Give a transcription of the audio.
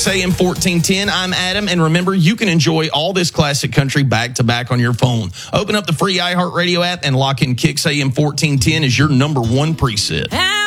Kicks AM 1410. I'm Adam, and remember, you can enjoy all this classic country back to back on your phone. Open up the free iHeartRadio app and lock in Kicks AM 1410 as your number one preset.